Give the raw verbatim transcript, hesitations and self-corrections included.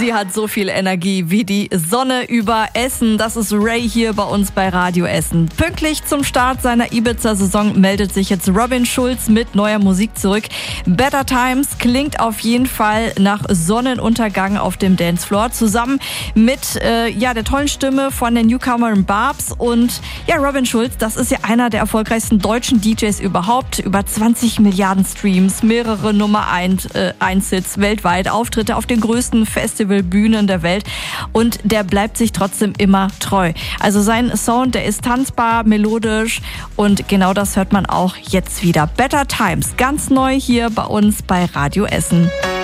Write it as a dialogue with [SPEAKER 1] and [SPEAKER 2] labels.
[SPEAKER 1] Sie hat so viel Energie wie die Sonne über Essen. Das ist Ray hier bei uns bei Radio Essen. Pünktlich zum Start seiner Ibiza-Saison meldet sich jetzt Robin Schulz mit neuer Musik zurück. Better Times klingt auf jeden Fall nach Sonnenuntergang auf dem Dancefloor. Zusammen mit äh, ja, der tollen Stimme von der Newcomerin Barbs. Und ja, Robin Schulz, das ist ja einer der erfolgreichsten deutschen D Js überhaupt. Über zwanzig Milliarden Streams, mehrere Nummer eins Hits weltweit, Auftritte auf den größten Festivalbühnen der Welt. Und der bleibt sich trotzdem immer treu. Also sein Sound, der ist tanzbar, melodisch und genau das hört man auch jetzt wieder. Better Times, ganz neu hier bei uns bei Radio Essen.